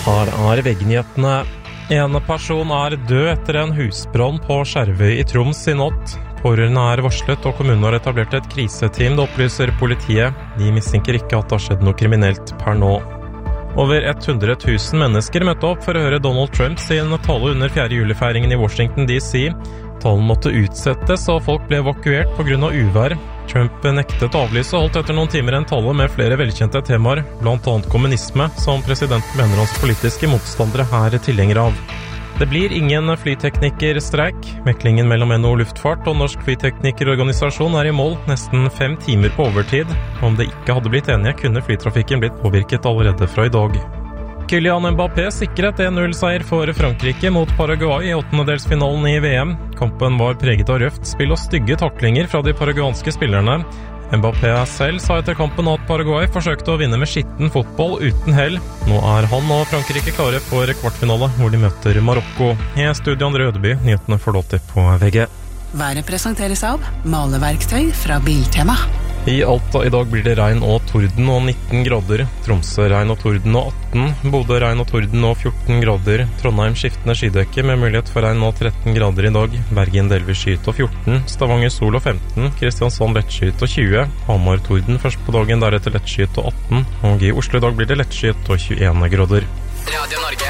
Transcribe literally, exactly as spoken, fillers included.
Her er veggnyhetene. En person er død etter en husbrann på Skjervøy i Troms i natt. Pårørende er varslet, og kommunen har etablert et kriseteam, det opplyser politiet. De mistenker ikke at det har skjedd noe kriminelt per nå. Over hundre tusen mennesker møtte opp for å høre Donald Trump sin tale under fjerde julefeiringen i Washington D C. Talen måtte utsettes, og folk ble evakuert på grunn av uvær. Trump nektet å avlyse og holdt etter noen timer en tale med flere velkjente temaer, blant annet kommunisme, som presidenten mener hans politiske motstandere er tilhengere av. Det blir ingen flyteknikerstreik. Meklingen mellom N H O Luftfart og Norsk Flyteknikerorganisasjon er i mål, nesten fem timer på overtid. Om det ikke hadde blitt enige, kunne flytrafikken blitt påvirket allerede fra i dag. Kylian Mbappé sikret en null seier for Frankrike mot Paraguay i åttendedelsfinalen i V M. Kampen var preget av røft spill og stygge taklinger fra de paraguanske spillerne. Mbappé selv sa etter kampen at Paraguay forsøkte å vinne med skitten fotball uten hell. Nå er han og Frankrike klare for kvartfinale, hvor de møter Marokko. I studio Andre Ødeby, nyhetene får låte på V G. Været presenteres av maleverktøy fra Biltema. I Alta i dag blir det regn og torden og nitten grader. Tromsø regn og torden og atten. Bodø regn og torden og fjorten grader. Trondheim skiftende skydekke med mulighet for regn og tretten grader i dag. Bergen delvis skyet og fjorten. Stavanger sol og femten. Kristiansand lettskyet og tjue. Hamar torden først på dagen, deretter lettskyet og atten. Og i Oslo i dag blir det lettskyet og tjueen grader. Radio Norge.